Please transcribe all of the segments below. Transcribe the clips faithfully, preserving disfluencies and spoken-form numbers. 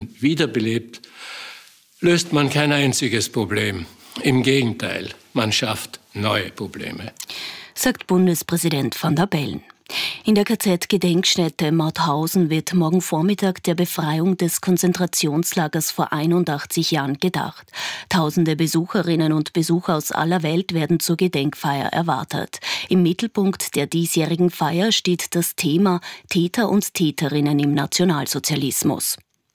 Leben wiederbelebt, löst man kein einziges Problem. Im Gegenteil, man schafft neue Probleme, sagt Bundespräsident van der Bellen. In der K Z-Gedenkstätte Mauthausen wird morgen Vormittag der Befreiung des Konzentrationslagers vor einundachtzig Jahren gedacht. Tausende Besucherinnen und Besucher aus aller Welt werden zur Gedenkfeier erwartet. Im Mittelpunkt der diesjährigen Feier steht das Thema Täter und Täterinnen im Nationalsozialismus.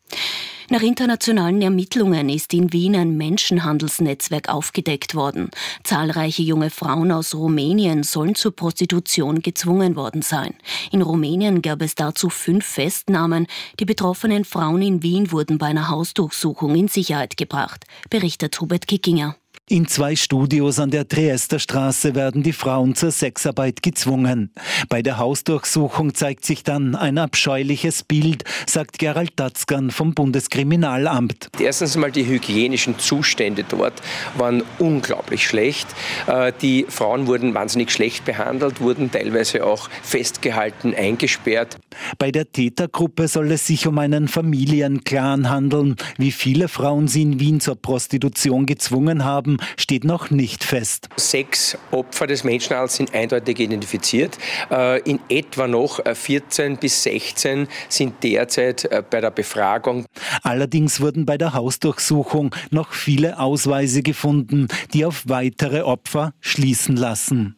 Nach internationalen Ermittlungen ist in Wien ein Menschenhandelsnetzwerk aufgedeckt worden. Zahlreiche junge Frauen aus Rumänien sollen zur Prostitution gezwungen worden sein. In Rumänien gab es dazu fünf Festnahmen. Die betroffenen Frauen in Wien wurden bei einer Hausdurchsuchung in Sicherheit gebracht, berichtet Hubert Kickinger. In zwei Studios an der Triester Straße werden die Frauen zur Sexarbeit gezwungen. Bei der Hausdurchsuchung zeigt sich dann ein abscheuliches Bild, sagt Gerald Tatzkan vom Bundeskriminalamt. Erstens einmal die hygienischen Zustände dort waren unglaublich schlecht. Die Frauen wurden wahnsinnig schlecht behandelt, wurden teilweise auch festgehalten, eingesperrt. Bei der Tätergruppe soll es sich um einen Familienclan handeln. Wie viele Frauen sie in Wien zur Prostitution gezwungen haben, steht noch nicht fest. Sechs Opfer des Menschenhandels sind eindeutig identifiziert. In etwa noch vierzehn bis sechzehn sind derzeit bei der Befragung. Allerdings wurden bei der Hausdurchsuchung noch viele Ausweise gefunden, die auf weitere Opfer schließen lassen.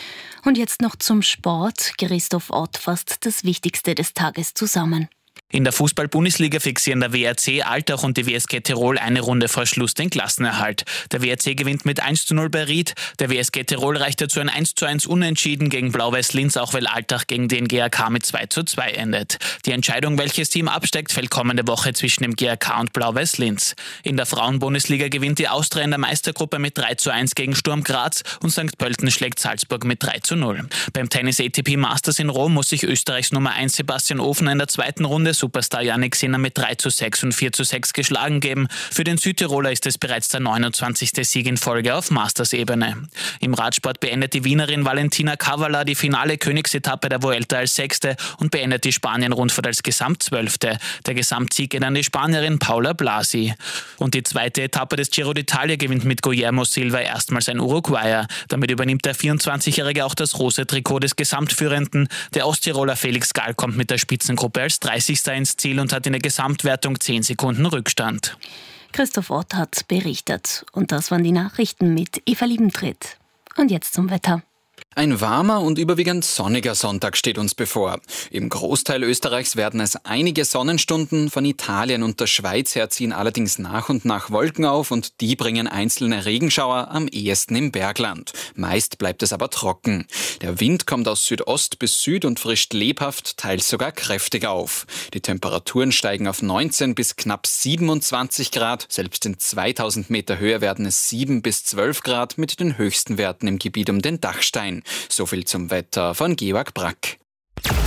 Und jetzt noch zum Sport. Christoph Ott fasst das Wichtigste des Tages zusammen. In der Fußball-Bundesliga fixieren der W R C Altach und die W S G Tirol eine Runde vor Schluss den Klassenerhalt. Der W R C gewinnt mit eins zu null bei Ried. Der W S G Tirol reicht dazu ein eins zu eins Unentschieden gegen Blau-Weiß Linz, auch weil Altach gegen den G A K mit zwei zu zwei endet. Die Entscheidung, welches Team absteigt, fällt kommende Woche zwischen dem G A K und Blau-Weiß Linz. In der Frauen-Bundesliga gewinnt die Austria in der Meistergruppe mit drei zu eins gegen Sturm Graz und Sankt Pölten schlägt Salzburg mit drei zu null. Beim Tennis A T P Masters in Rom muss sich Österreichs Nummer eins Sebastian Ofner in der zweiten Runde Superstar Jannik Sinner mit drei zu sechs und vier zu sechs geschlagen geben. Für den Südtiroler ist es bereits der neunundzwanzigste Sieg in Folge auf Masters-Ebene. Im Radsport beendet die Wienerin Valentina Cavala die finale Königsetappe der Vuelta als Sechste und beendet die Spanien-Rundfahrt als Gesamtzwölfte. Der Gesamtsieg geht an die Spanierin Paula Blasi. Und die zweite Etappe des Giro d'Italia gewinnt mit Guillermo Silva erstmals ein Uruguayer. Damit übernimmt der vierundzwanzigjährige auch das rosa Trikot des Gesamtführenden. Der Osttiroler Felix Gall kommt mit der Spitzengruppe als dreißigster ins Ziel und hat in der Gesamtwertung zehn Sekunden Rückstand. Christoph Ott hat berichtet. Und das waren die Nachrichten mit Eva Liebentritt. Und jetzt zum Wetter. Ein warmer und überwiegend sonniger Sonntag steht uns bevor. Im Großteil Österreichs werden es einige Sonnenstunden. Von Italien und der Schweiz her ziehen allerdings nach und nach Wolken auf und die bringen einzelne Regenschauer, am ehesten im Bergland. Meist bleibt es aber trocken. Der Wind kommt aus Südost bis Süd und frischt lebhaft, teils sogar kräftig auf. Die Temperaturen steigen auf neunzehn bis knapp siebenundzwanzig Grad. Selbst in zweitausend Meter Höhe werden es sieben bis zwölf Grad mit den höchsten Werten im Gebiet um den Dachstein. So viel zum Wetter von Georg Brack.